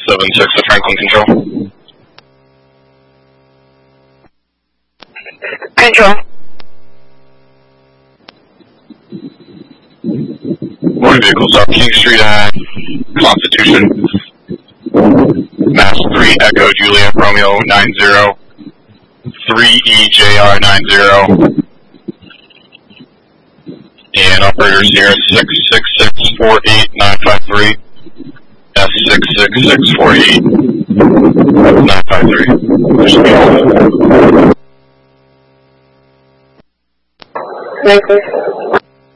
76 to Franklin Control. Control. Morning vehicles up King Street at Constitution. Mass 3 Echo Juliet Romeo 90. 3EJR 90. And operators here 66648-953. S66648-953. Lakers.